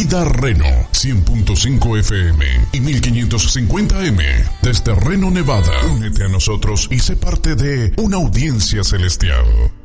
Vida Reno, 100.5 FM y 1550M. Desde Reno, Nevada. Únete a nosotros y sé parte de una audiencia celestial.